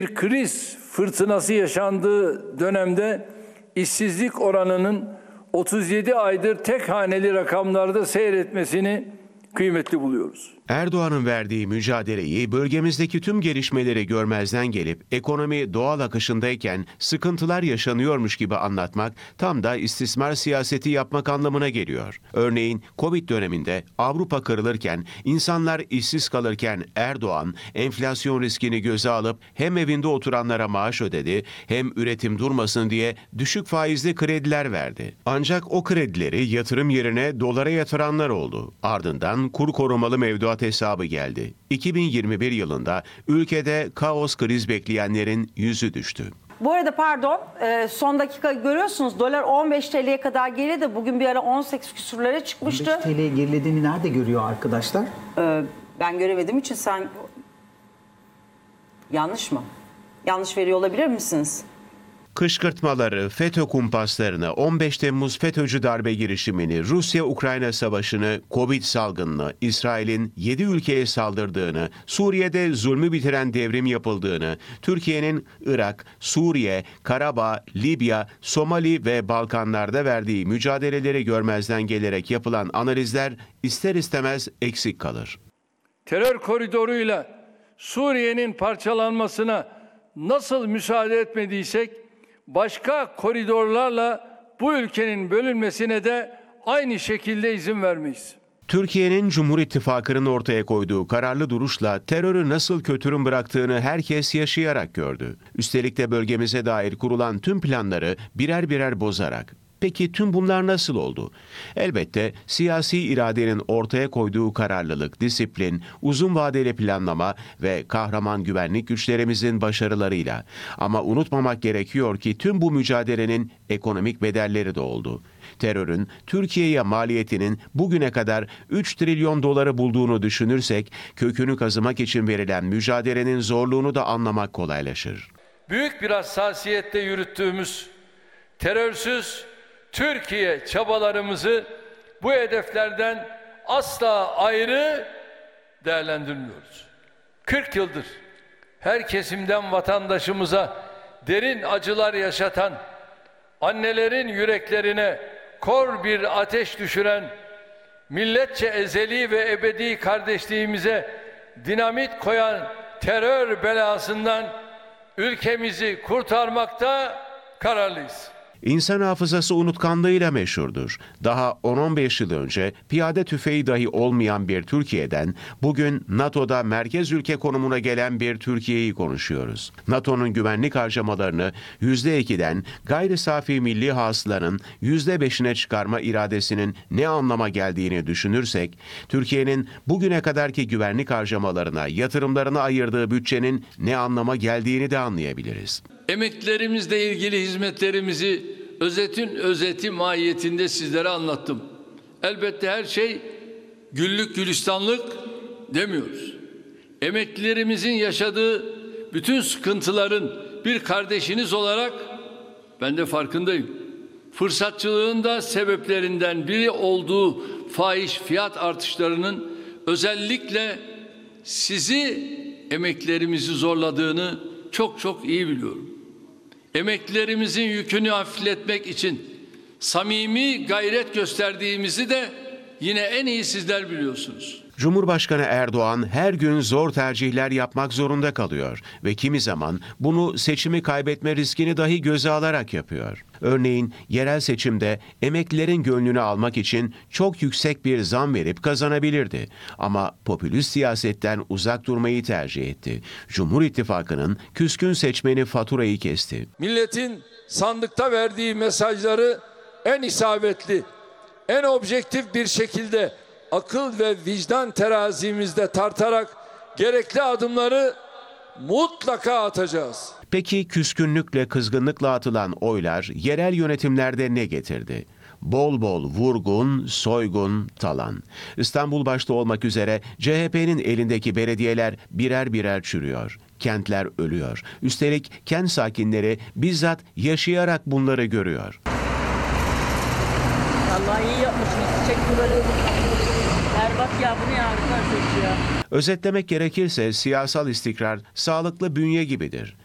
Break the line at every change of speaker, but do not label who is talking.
Bir kriz fırtınası yaşandığı dönemde işsizlik oranının 37 aydır tek haneli rakamlarda seyretmesini kıymetli buluyoruz.
Erdoğan'ın verdiği mücadeleyi, bölgemizdeki tüm gelişmeleri görmezden gelip ekonomi doğal akışındayken sıkıntılar yaşanıyormuş gibi anlatmak tam da istismar siyaseti yapmak anlamına geliyor. Örneğin Covid döneminde Avrupa kırılırken, insanlar işsiz kalırken Erdoğan enflasyon riskini göze alıp hem evinde oturanlara maaş ödedi hem üretim durmasın diye düşük faizli krediler verdi. Ancak o kredileri yatırım yerine dolara yatıranlar oldu. Ardından kur korumalı mevduat hesabı geldi. 2021 yılında ülkede kaos kriz bekleyenlerin yüzü düştü.
Bu arada pardon, son dakika görüyorsunuz dolar 15 TL'ye kadar geriledi. Bugün bir ara 18 küsurlara çıkmıştı.
15 TL gerilediğini nerede görüyor arkadaşlar?
Ben göremediğim için sen yanlış mı? Yanlış veriyor olabilir misiniz?
Kışkırtmaları, FETÖ kumpaslarını, 15 Temmuz FETÖ'cü darbe girişimini, Rusya-Ukrayna savaşını, Covid salgınını, İsrail'in 7 ülkeye saldırdığını, Suriye'de zulmü bitiren devrim yapıldığını, Türkiye'nin Irak, Suriye, Karabağ, Libya, Somali ve Balkanlarda verdiği mücadeleleri görmezden gelerek yapılan analizler ister istemez eksik kalır.
Terör koridoruyla Suriye'nin parçalanmasına nasıl müsaade etmediysek, başka koridorlarla bu ülkenin bölünmesine de aynı şekilde izin vermeyiz.
Türkiye'nin Cumhur İttifakı'nın ortaya koyduğu kararlı duruşla terörü nasıl kötürüm bıraktığını herkes yaşayarak gördü. Üstelik de bölgemize dair kurulan tüm planları birer birer bozarak. Peki tüm bunlar nasıl oldu? Elbette siyasi iradenin ortaya koyduğu kararlılık, disiplin, uzun vadeli planlama ve kahraman güvenlik güçlerimizin başarılarıyla. Ama unutmamak gerekiyor ki tüm bu mücadelenin ekonomik bedelleri de oldu. Terörün Türkiye'ye maliyetinin bugüne kadar 3 trilyon doları bulduğunu düşünürsek, kökünü kazımak için verilen mücadelenin zorluğunu da anlamak kolaylaşır.
Büyük bir hassasiyetle yürüttüğümüz terörsüz Türkiye çabalarımızı bu hedeflerden asla ayrı değerlendirmiyoruz. 40 yıldır her kesimden vatandaşımıza derin acılar yaşatan, annelerin yüreklerine kor bir ateş düşüren, milletçe ezeli ve ebedi kardeşliğimize dinamit koyan terör belasından ülkemizi kurtarmakta kararlıyız.
İnsan hafızası unutkanlığıyla meşhurdur. Daha 10-15 yıl önce piyade tüfeği dahi olmayan bir Türkiye'den bugün NATO'da merkez ülke konumuna gelen bir Türkiye'yi konuşuyoruz. NATO'nun güvenlik harcamalarını %2'den gayri safi milli hasılanın %5'ine çıkarma iradesinin ne anlama geldiğini düşünürsek, Türkiye'nin bugüne kadarki güvenlik harcamalarına, yatırımlarına ayırdığı bütçenin ne anlama geldiğini de anlayabiliriz.
Emeklilerimizle ilgili hizmetlerimizi özetin özeti mahiyetinde sizlere anlattım. Elbette her şey güllük gülistanlık demiyoruz. Emeklilerimizin yaşadığı bütün sıkıntıların bir kardeşiniz olarak ben de farkındayım. Fırsatçılığın da sebeplerinden biri olduğu fahiş fiyat artışlarının özellikle sizi, emeklilerimizi zorladığını çok iyi biliyorum. Emeklilerimizin yükünü hafifletmek için samimi gayret gösterdiğimizi de yine en iyi sizler biliyorsunuz.
Cumhurbaşkanı Erdoğan her gün zor tercihler yapmak zorunda kalıyor ve kimi zaman bunu seçimi kaybetme riskini dahi göze alarak yapıyor. Örneğin yerel seçimde emeklilerin gönlünü almak için çok yüksek bir zam verip kazanabilirdi. Ama popülist siyasetten uzak durmayı tercih etti. Cumhur İttifakı'nın küskün seçmeni faturayı kesti.
Milletin sandıkta verdiği mesajları en isabetli, en objektif bir şekilde akıl ve vicdan terazimizde tartarak gerekli adımları mutlaka atacağız.
Peki küskünlükle, kızgınlıkla atılan oylar yerel yönetimlerde ne getirdi? Bol bol vurgun, soygun, talan. İstanbul başta olmak üzere CHP'nin elindeki belediyeler birer birer çürüyor. Kentler ölüyor. Üstelik kent sakinleri bizzat yaşayarak bunları görüyor.
Vallahi iyi yapmışsınız. Teşekkürler. Berbat ya, bu ne arkadaş ya?
Özetlemek gerekirse siyasal istikrar sağlıklı bünye gibidir.